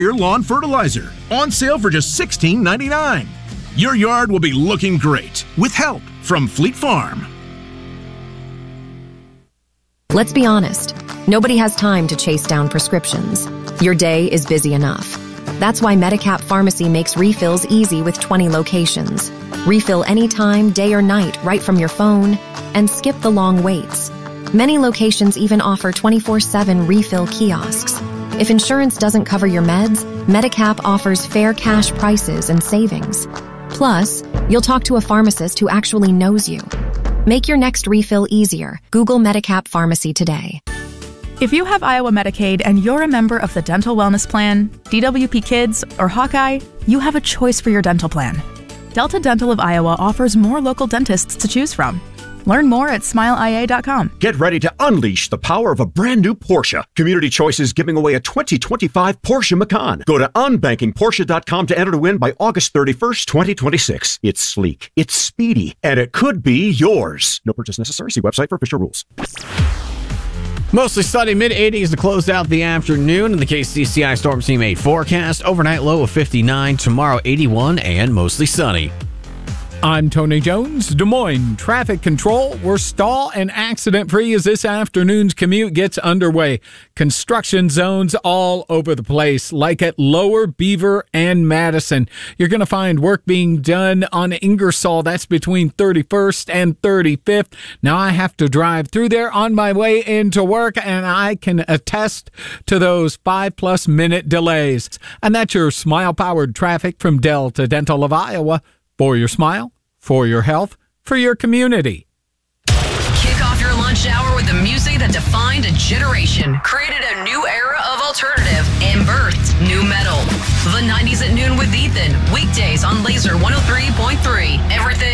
Your lawn fertilizer, on sale for just $16.99. Your yard will be looking great with help from Fleet Farm. Let's be honest. Nobody has time to chase down prescriptions. Your day is busy enough. That's why Medicap Pharmacy makes refills easy with 20 locations. Refill anytime, day or night, right from your phone, and skip the long waits. Many locations even offer 24/7 refill kiosks. If insurance doesn't cover your meds, Medicap offers fair cash prices and savings. Plus, you'll talk to a pharmacist who actually knows you. Make your next refill easier. Google Medicap Pharmacy today. If you have Iowa Medicaid and you're a member of the Dental Wellness Plan, DWP Kids, or Hawkeye, you have a choice for your dental plan. Delta Dental of Iowa offers more local dentists to choose from. Learn more at smileia.com. Get ready to unleash the power of a brand new Porsche. Community Choice is giving away a 2025 Porsche Macan. Go to unbankingporsche.com to enter to win by August 31st, 2026. It's sleek, it's speedy, and it could be yours. No purchase necessary. See website for official rules. Mostly sunny, mid-80s to close out the afternoon in the KCCI Storm Team 8 forecast. Overnight low of 59, tomorrow 81, and mostly sunny. I'm Tony Jones, Des Moines Traffic Control. We're stall and accident-free as this afternoon's commute gets underway. Construction zones all over the place, like at Lower Beaver and Madison. You're going to find work being done on Ingersoll. That's between 31st and 35th. Now I have to drive through there on my way into work, and I can attest to those 5+ minute delays. And that's your smile-powered traffic from Delta Dental of Iowa. For your smile, for your health, for your community. Kick off your lunch hour with the music that defined a generation, created a new era of alternative, and birthed new metal. The 90s at noon with Ethan, weekdays on Laser 103.3. Everything